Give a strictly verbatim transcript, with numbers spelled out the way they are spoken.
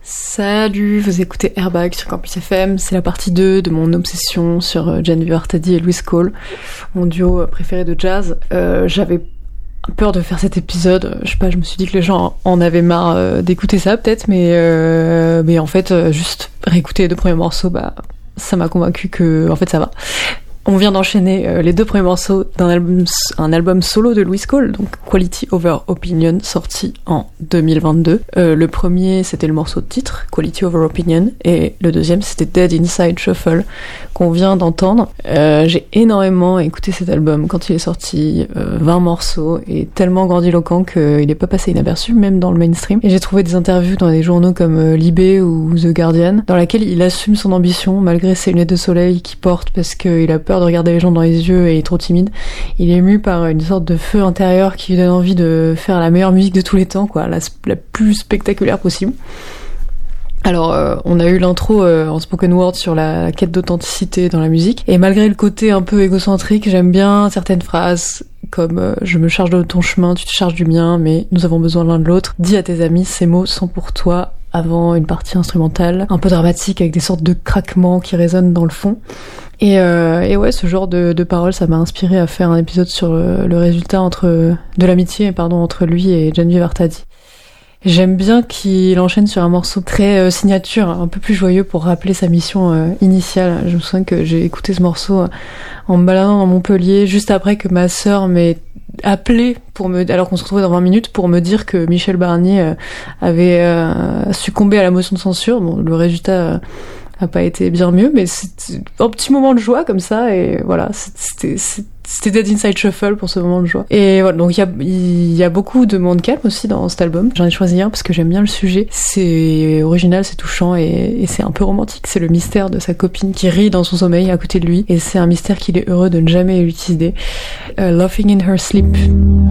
Salut, vous écoutez Airbag sur Campus F M, c'est la partie deux de mon obsession sur Genevieve Artadi et Louis Cole, mon duo préféré de jazz. Euh, j'avais peur de faire cet épisode, je sais pas, je me suis dit que les gens en avaient marre euh, d'écouter ça peut-être, mais, euh, mais en fait, euh, juste réécouter les deux premiers morceaux, bah, ça m'a convaincu que en fait ça va. On vient d'enchaîner euh, les deux premiers morceaux d'un album, un album solo de Louis Cole, donc Quality Over Opinion, sorti en deux mille vingt-deux. Euh, le premier, c'était le morceau de titre, Quality Over Opinion, et le deuxième, c'était Dead Inside Shuffle, qu'on vient d'entendre. Euh, j'ai énormément écouté cet album quand il est sorti, euh, vingt morceaux, et tellement grandiloquent qu'il n'est pas passé inaperçu, même dans le mainstream. Et j'ai trouvé des interviews dans des journaux comme euh, Libé ou The Guardian, dans laquelle il assume son ambition, malgré ses lunettes de soleil qu'il porte, parce qu'il a peur de regarder les gens dans les yeux et il est trop timide. Il est ému par une sorte de feu intérieur qui lui donne envie de faire la meilleure musique de tous les temps, quoi, la, la plus spectaculaire possible. Alors, euh, on a eu l'intro euh, en spoken word sur la, la quête d'authenticité dans la musique, et malgré le côté un peu égocentrique, j'aime bien certaines phrases comme euh, « Je me charge de ton chemin, tu te charges du mien, mais nous avons besoin l'un de l'autre. Dis à tes amis, ces mots sont pour toi » avant une partie instrumentale, un peu dramatique avec des sortes de craquements qui résonnent dans le fond. Et, euh, et ouais, ce genre de, de paroles, ça m'a inspiré à faire un épisode sur le, le résultat entre, de l'amitié, pardon, entre lui et Genevieve Artadi. J'aime bien qu'il enchaîne sur un morceau très euh, signature, un peu plus joyeux pour rappeler sa mission euh, initiale. Je me souviens que j'ai écouté ce morceau euh, en me baladant dans Montpellier, juste après que ma sœur m'ait appelé pour me, alors qu'on se retrouvait dans vingt minutes, pour me dire que Michel Barnier euh, avait euh, succombé à la motion de censure. Bon, le résultat euh, a pas été bien mieux, mais c'était un petit moment de joie comme ça, et voilà, c'était, c'était Dead Inside Shuffle pour ce moment de joie. Et voilà, donc il y a, il y a beaucoup de monde calme aussi dans cet album. J'en ai choisi un parce que j'aime bien le sujet. C'est original, c'est touchant, et, et c'est un peu romantique. C'est le mystère de sa copine qui rit dans son sommeil à côté de lui, et c'est un mystère qu'il est heureux de ne jamais élucider. Uh, Laughing in Her Sleep.